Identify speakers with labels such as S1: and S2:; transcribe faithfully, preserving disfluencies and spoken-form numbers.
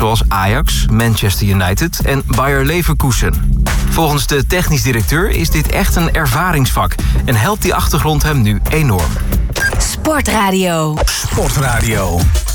S1: zoals Ajax, Manchester United en Bayer Leverkusen. Volgens de technisch directeur is dit echt een ervaringsvak en helpt die achtergrond hem nu enorm.
S2: Sportradio.
S3: Sportradio.